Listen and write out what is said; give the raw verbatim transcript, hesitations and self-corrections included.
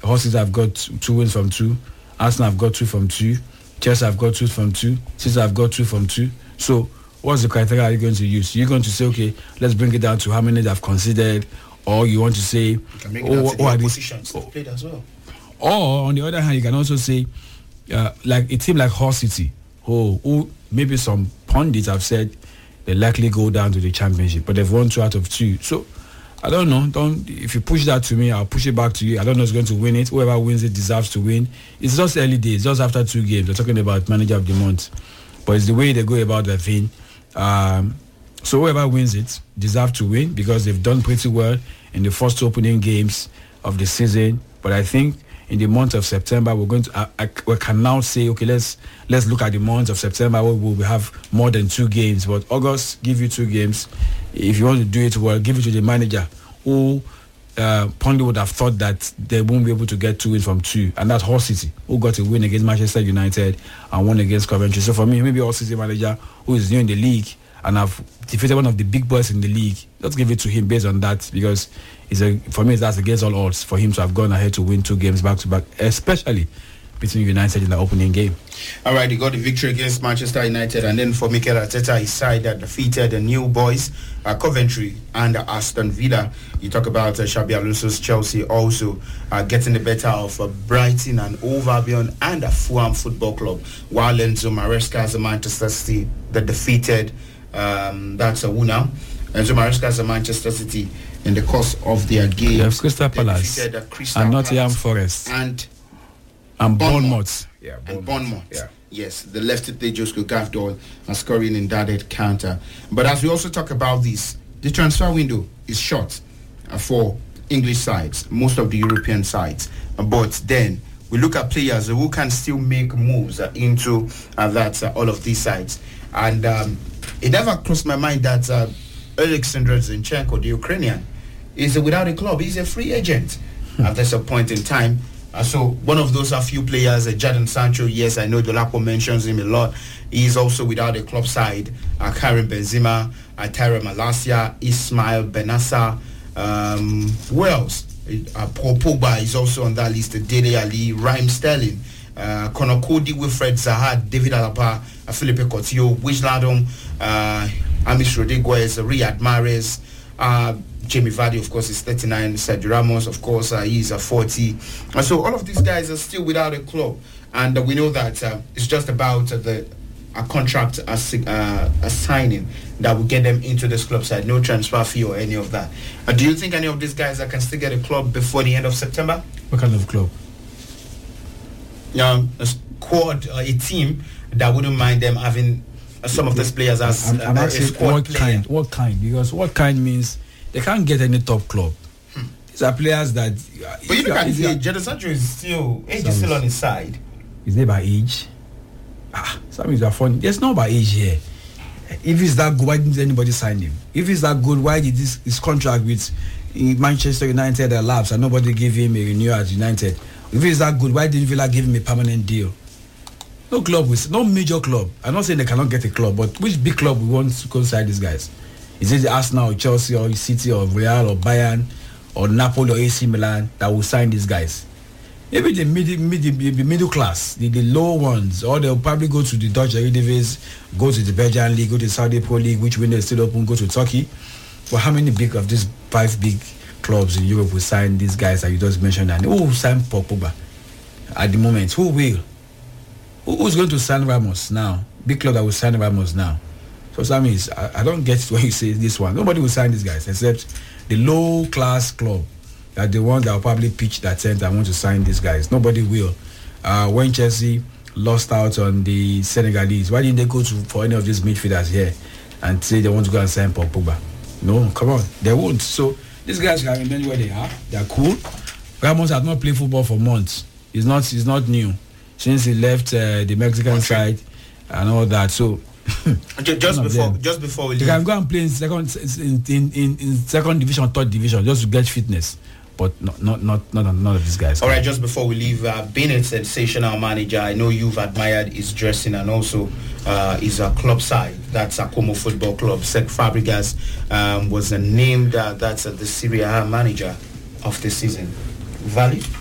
Horses have got two wins from two. Arsenal have got two from two. Chelsea have got two from two. City have got two from two. So what's the criteria are you going to use? You're going to say, okay, let's bring it down to how many they've conceded, or you want to say, you can bring it down oh, to the oh, oppositions they've played as well. Or on the other hand, you can also say, uh, like a team like Hull City, who, who maybe some pundits have said they likely go down to the championship, but they've won two out of two. So I don't know. Don't if you push that to me, I'll push it back to you. I don't know who's going to win it. Whoever wins it deserves to win. It's just early days, just after two games. We're talking about manager of the month, but it's the way they go about the thing. Um, so whoever wins it deserves to win because they've done pretty well in the first two opening games of the season. But I think in the month of September, we're going to I, I, we can now say, okay, let's let's look at the month of September where we will have more than two games. But August, give you two games. If you want to do it well, give it to the manager who uh, Pondy would have thought that they won't be able to get two wins from two, and that's Hull City, who got a win against Manchester United and one against Coventry. So for me, maybe Hull City manager who is new in the league and have defeated one of the big boys in the league, let's give it to him based on that, because it's a, for me that's against all odds for him to have gone ahead to win two games back to back, especially between United in the opening game. All right, he got the victory against Manchester United, and then for Mikel Arteta, his side that defeated the new boys, uh, Coventry and uh, Aston Villa. You talk about uh, Xabi Alonso's Chelsea also uh, getting the better of uh, Brighton and Hove Albion and uh, Fulham Football Club, while Enzo Maresca's Manchester City that defeated, um, that's a uh, Wuna. Enzo Maresca's Manchester City in the course of their game. They have Crystal Palace defeated, uh, Crystal and Nottingham Palace Forest. And And Bournemouth. Bournemouth. Yeah, and Bournemouth. Yeah. Yes, the left it they just go Gafdol and scoring in that counter. But as we also talk about this, the transfer window is short uh, for English sides, most of the European sides. Uh, but then we look at players who can still make moves uh, into uh, that uh, all of these sides. And um, it never crossed my mind that uh, Alexander Zinchenko, the Ukrainian, is uh, without a club. He's a free agent at this uh, point in time. Uh, so one of those are few players, uh, Jadon Sancho, yes, I know Dolapo mentions him a lot. He's also without a club side. Uh, Karim Benzema, uh, Tyra Malacia, Ismail Benassa, um, who else? Uh, Paul Pogba is also on that list. Dele Ali, Raheem Sterling, uh, Conor Cody, Wilfred Zaha, David Alaba, uh, Felipe Coutinho, Wijnaldum, uh, Amis Rodriguez, Riyad Mahrez, uh, Jamie Vardy, of course, is thirty-nine. Sergio Ramos, of course, uh, he's a forty. And so all of these guys are still without a club. And uh, we know that uh, it's just about uh, the a contract as, uh, a signing that will get them into this club side. No transfer fee or any of that. Uh, do you think any of these guys uh, can still get a club before the end of September? What kind of club? Um, a squad, uh, a team that wouldn't mind them having uh, some of these players as I'm, I'm uh, a asking squad what player. kind? What kind? Because what kind means they can't get any top club. Hmm. These are players that. Uh, but you look at his are, age. Jadon Sancho is still age is still on his side. Is it by age? Ah, some is funny. There's no by age here. If it's that good, why didn't anybody sign him? If it's that good, why did this his contract with Manchester United elapse and nobody gave him a renewal at United? If it's that good, why didn't Villa give him a permanent deal? No club, with no major club. I'm not saying they cannot get a club, but which big club we want to go sign these guys? Is it Arsenal or Chelsea or City or Real or Bayern or Napoli or A C Milan that will sign these guys? Maybe the middle, middle, the middle class, the, the low ones, or they'll probably go to the Dutch Eredivisie, go to the Belgian League, go to the Saudi Pro League, which window is still open, go to Turkey. But how many big of these five big clubs in Europe will sign these guys that you just mentioned? And who will sign Pogba at the moment? Who will? Who, who's going to sign Ramos now? Big club that will sign Ramos now. So Sammy, is, I, I don't get it when you say this one. Nobody will sign these guys except the low class club. That the one that will probably pitch that tent. I want to sign these guys. Nobody will. Uh, when Chelsea lost out on the Senegalese, why didn't they go to for any of these midfielders here and say they want to go and sign Paul Pogba? No, come on, they won't. So these guys can remain where they are. They are cool. Ramos has not played football for months. He's not. He's not new since he left uh, the Mexican okay. side and all that. So. just before, just before we leave, you can go and play in second, in in, in, in second division, third division, just to get fitness. But not not not not none of these guys. All right, just before we leave, uh, being a sensational manager, I know you've admired his dressing and also uh, his uh, club side. That's Como Football Club. Cesc Fabregas um, was uh, named uh, that's uh, the Serie A manager of the season. Valid.